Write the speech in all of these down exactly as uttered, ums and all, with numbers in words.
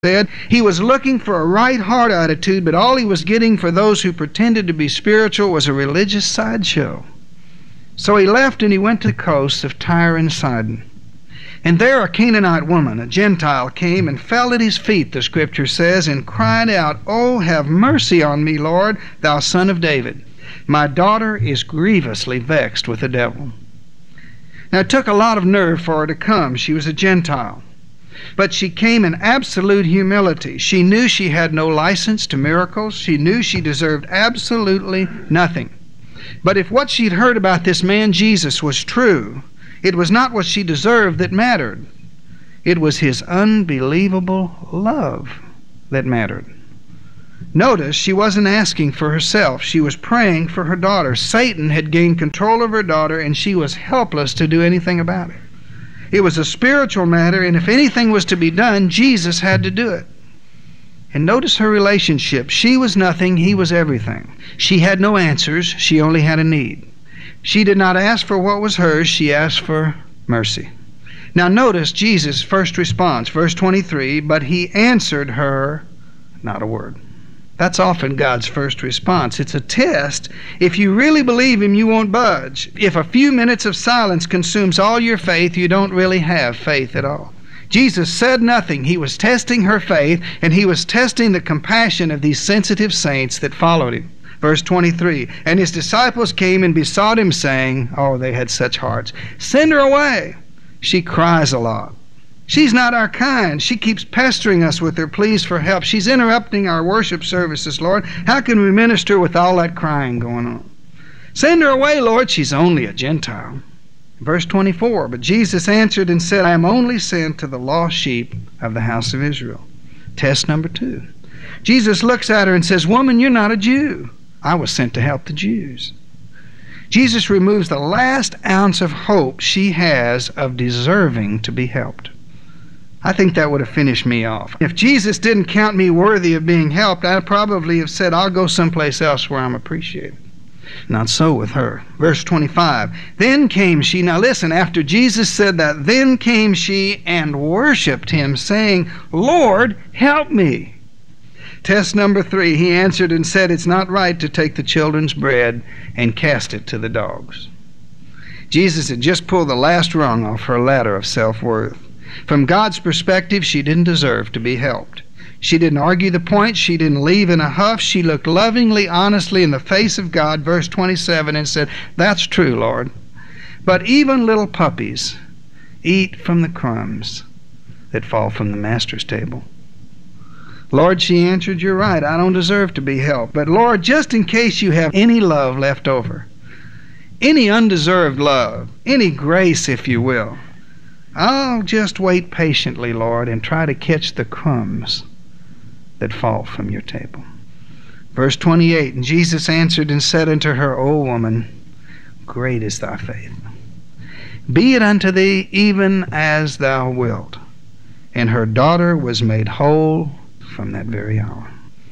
said. He was looking for a right heart attitude, but all he was getting for those who pretended to be spiritual was a religious sideshow. So he left and he went to the coasts of Tyre and Sidon. And there a Canaanite woman, a Gentile, came and fell at his feet, the Scripture says, and cried out, "Oh, have mercy on me, Lord, thou Son of David. My daughter is grievously vexed with the devil." Now it took a lot of nerve for her to come. She was a Gentile. But she came in absolute humility. She knew she had no license to miracles. She knew she deserved absolutely nothing. But if what she'd heard about this man Jesus was true, it was not what she deserved that mattered. It was his unbelievable love that mattered. Notice she wasn't asking for herself. She was praying for her daughter. Satan had gained control of her daughter, and she was helpless to do anything about it. It was a spiritual matter, and if anything was to be done, Jesus had to do it. And notice her relationship. She was nothing, he was everything. She had no answers, she only had a need. She did not ask for what was hers, she asked for mercy. Now notice Jesus' first response, verse twenty-three, "But he answered her not a word." That's often God's first response. It's a test. If you really believe him, you won't budge. If a few minutes of silence consumes all your faith, you don't really have faith at all. Jesus said nothing. He was testing her faith, and he was testing the compassion of these sensitive saints that followed him. Verse twenty-three, "And his disciples came and besought him, saying," oh, they had such hearts, "Send her away. She cries a lot. She's not our kind. She keeps pestering us with her pleas for help. She's interrupting our worship services, Lord. How can we minister with all that crying going on? Send her away, Lord. She's only a Gentile." Verse twenty-four, "But Jesus answered and said, I am only sent to the lost sheep of the house of Israel." Test number two. Jesus looks at her and says, "Woman, you're not a Jew. I was sent to help the Jews." Jesus removes the last ounce of hope she has of deserving to be helped. I think that would have finished me off. If Jesus didn't count me worthy of being helped, I'd probably have said, I'll go someplace else where I'm appreciated. Not so with her. Verse twenty-five, "Then came she," now listen, after Jesus said that, "Then came she and worshipped him, saying, Lord, help me." Test number three, he answered and said, "It's not right to take the children's bread and cast it to the dogs." Jesus had just pulled the last rung off her ladder of self-worth. From God's perspective, she didn't deserve to be helped. She didn't argue the point. She didn't leave in a huff. She looked lovingly, honestly in the face of God, verse twenty-seven, and said, "That's true, Lord. But even little puppies eat from the crumbs that fall from the master's table." "Lord," she answered, "you're right. I don't deserve to be helped. But Lord, just in case you have any love left over, any undeserved love, any grace, if you will, I'll just wait patiently, Lord, and try to catch the crumbs that fall from your table." Verse twenty-eight, "And Jesus answered and said unto her, O woman, great is thy faith. Be it unto thee even as thou wilt. And her daughter was made whole from that very hour."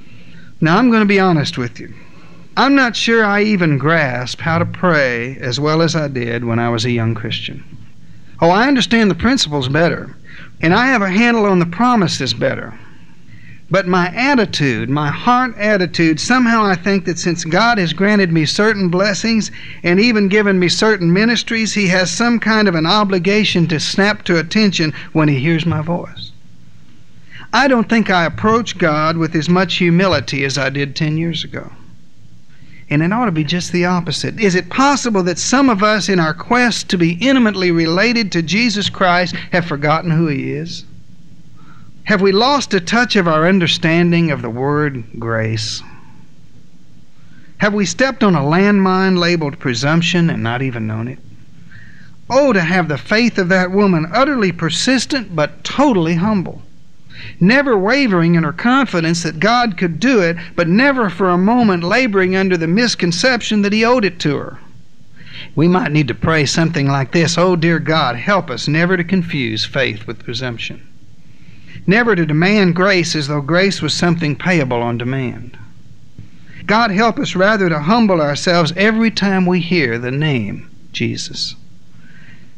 Now I'm going to be honest with you. I'm not sure I even grasped how to pray as well as I did when I was a young Christian. Oh, I understand the principles better, and I have a handle on the promises better. But my attitude, my heart attitude, somehow I think that since God has granted me certain blessings and even given me certain ministries, he has some kind of an obligation to snap to attention when he hears my voice. I don't think I approach God with as much humility as I did ten years ago. And it ought to be just the opposite. Is it possible that some of us in our quest to be intimately related to Jesus Christ have forgotten who he is? Have we lost a touch of our understanding of the word grace? Have we stepped on a landmine labeled presumption and not even known it? Oh, to have the faith of that woman, utterly persistent but totally humble. Never wavering in her confidence that God could do it, but never for a moment laboring under the misconception that he owed it to her. We might need to pray something like this: "Oh, dear God, help us never to confuse faith with presumption. Never to demand grace as though grace was something payable on demand. God, help us rather to humble ourselves every time we hear the name Jesus."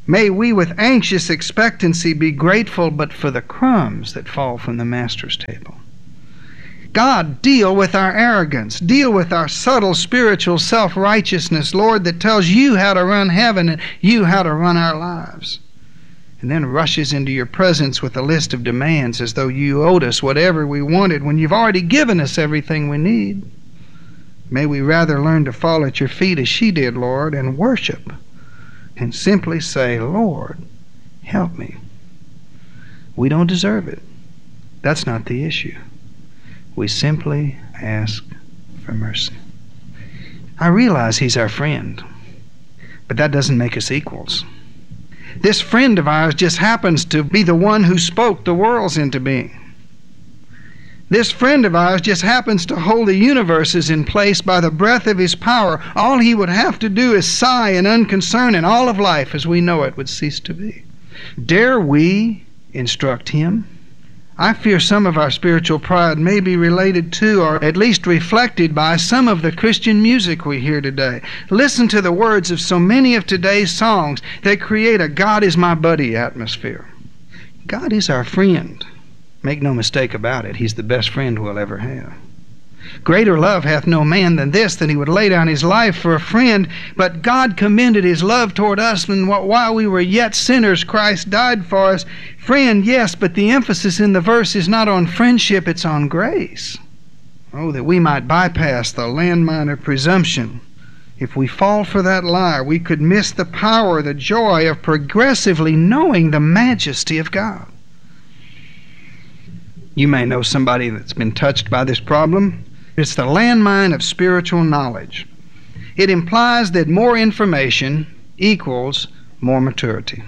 May we with anxious expectancy be grateful but for the crumbs that fall from the Master's table. God, deal with our arrogance. Deal with our subtle spiritual self-righteousness, Lord, that tells you how to run heaven and you how to run our lives. And then rushes into your presence with a list of demands as though you owed us whatever we wanted when you've already given us everything we need. May we rather learn to fall at your feet as she did, Lord, and worship and simply say, Lord, help me. We don't deserve it. That's not the issue. We simply ask for mercy. I realize He's our friend, but that doesn't make us equals. This friend of ours just happens to be the one who spoke the worlds into being. This friend of ours just happens to hold the universes in place by the breath of His power. All He would have to do is sigh in unconcern, and all of life as we know it would cease to be. Dare we instruct Him? I fear some of our spiritual pride may be related to, or at least reflected by, some of the Christian music we hear today. Listen to the words of so many of today's songs. They create a God is my buddy atmosphere. God is our friend. Make no mistake about it, He's the best friend we'll ever have. Greater love hath no man than this, that he would lay down his life for a friend. But God commended His love toward us, and while we were yet sinners, Christ died for us. Friend, yes, but the emphasis in the verse is not on friendship, it's on grace. Oh, that we might bypass the landmine of presumption. If we fall for that lie, we could miss the power, the joy of progressively knowing the majesty of God. You may know somebody that's been touched by this problem. It's the landmine of spiritual knowledge. It implies that more information equals more maturity.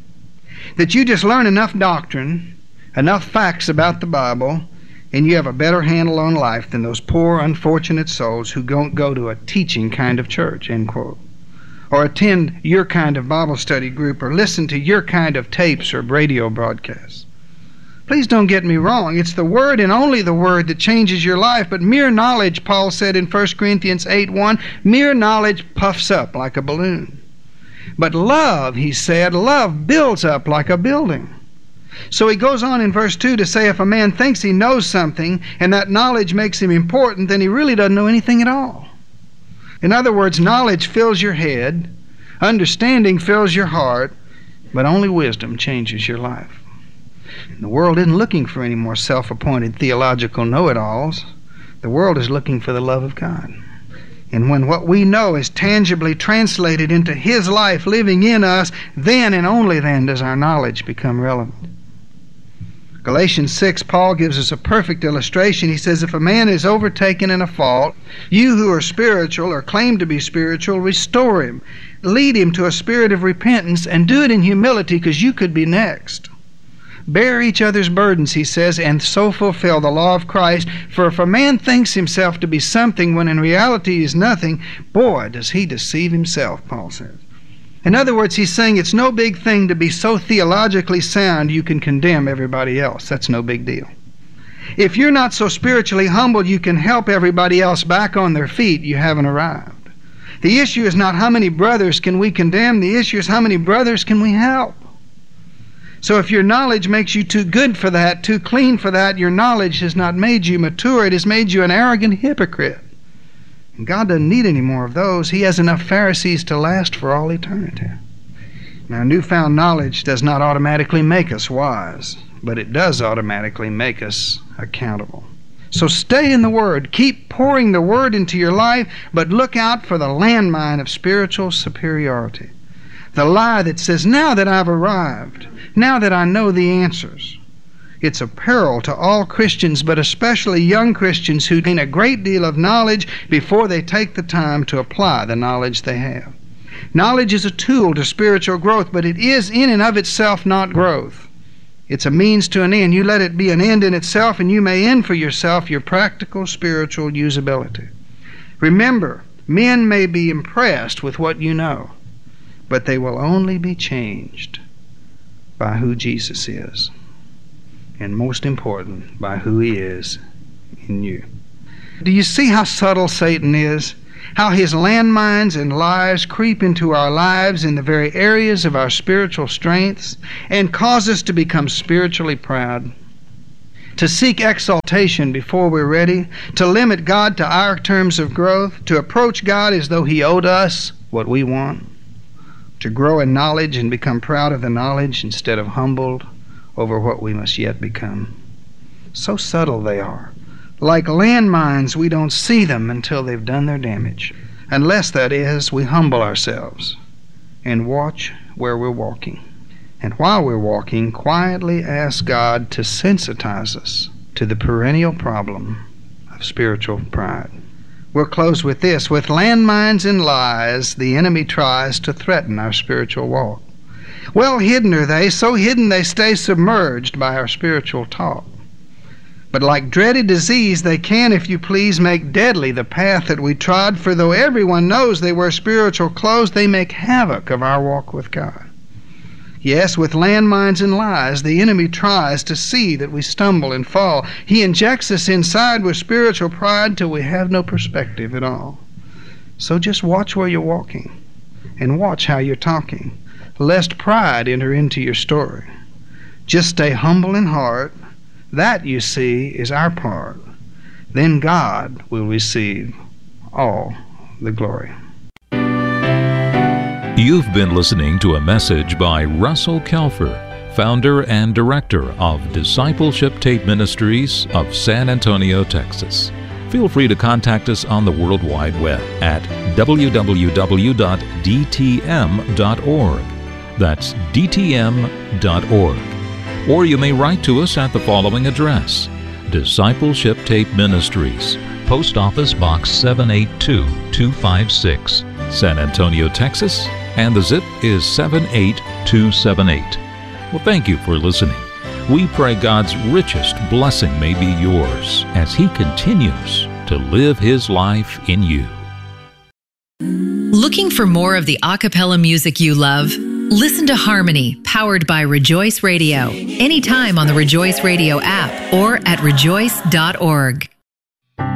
That you just learn enough doctrine, enough facts about the Bible, and you have a better handle on life than those poor, unfortunate souls who don't go to a teaching kind of church, end quote, or attend your kind of Bible study group, or listen to your kind of tapes or radio broadcasts. Please don't get me wrong. It's the Word and only the Word that changes your life. But mere knowledge, Paul said in First Corinthians eight one, mere knowledge puffs up like a balloon. But love, he said, love builds up like a building. So he goes on in verse two to say if a man thinks he knows something and that knowledge makes him important, then he really doesn't know anything at all. In other words, knowledge fills your head, understanding fills your heart, but only wisdom changes your life. The world isn't looking for any more self-appointed theological know-it-alls. The world is looking for the love of God. And when what we know is tangibly translated into His life living in us, then and only then does our knowledge become relevant. Galatians six, Paul gives us a perfect illustration. He says, if a man is overtaken in a fault, you who are spiritual or claim to be spiritual, restore him. Lead him to a spirit of repentance, and do it in humility, because you could be next. Bear each other's burdens, he says, and so fulfill the law of Christ. For if a man thinks himself to be something when in reality he is nothing, boy, does he deceive himself, Paul says. In other words, he's saying it's no big thing to be so theologically sound you can condemn everybody else. That's no big deal. If you're not so spiritually humble you can help everybody else back on their feet, you haven't arrived. The issue is not how many brothers can we condemn. The issue is how many brothers can we help. So if your knowledge makes you too good for that, too clean for that, your knowledge has not made you mature. It has made you an arrogant hypocrite. And God doesn't need any more of those. He has enough Pharisees to last for all eternity. Now, newfound knowledge does not automatically make us wise, but it does automatically make us accountable. So stay in the Word. Keep pouring the Word into your life, but look out for the landmine of spiritual superiority. The lie that says, now that I've arrived, now that I know the answers. It's a peril to all Christians, but especially young Christians who gain a great deal of knowledge before they take the time to apply the knowledge they have. Knowledge is a tool to spiritual growth, but it is in and of itself not growth. It's a means to an end. You let it be an end in itself, and you may end for yourself your practical spiritual usability. Remember, men may be impressed with what you know, but they will only be changed by who Jesus is, and most important, by who He is in you. Do you see how subtle Satan is? how his landmines and lies creep into our lives in the very areas of our spiritual strengths and cause us to become spiritually proud, to seek exaltation before we're ready, to limit God to our terms of growth, to approach God as though he owed us what we want, to grow in knowledge and become proud of the knowledge instead of humbled over what we must yet become. So subtle they are. Like landmines, we don't see them until they've done their damage. Unless, that is, we humble ourselves and watch where we're walking. And while we're walking, quietly ask God to sensitize us to the perennial problem of spiritual pride. We'll close with this. With landmines and lies, the enemy tries to threaten our spiritual walk. Well hidden are they, so hidden they stay submerged by our spiritual talk. But like dreaded disease, they can, if you please, make deadly the path that we trod, for though everyone knows they wear spiritual clothes, they make havoc of our walk with God. Yes, with landmines and lies, the enemy tries to see that we stumble and fall. He injects us inside with spiritual pride till we have no perspective at all. So just watch where you're walking and watch how you're talking, lest pride enter into your story. Just stay humble in heart. That, you see, is our part. Then God will receive all the glory. You've been listening to a message by Russell Kelfer, founder and director of Discipleship Tape Ministries of San Antonio, Texas. Feel free to contact us on the World Wide Web at w w w dot d t m dot org. That's d t m dot org. Or you may write to us at the following address: Discipleship Tape Ministries, Post Office Box seven eight two two five six, San Antonio, Texas, and the zip is seven eight two seven eight. Well, thank you for listening. We pray God's richest blessing may be yours as He continues to live His life in you. Looking for more of the a cappella music you love? Listen to Harmony, powered by Rejoice Radio, anytime on the Rejoice Radio app or at rejoice dot org.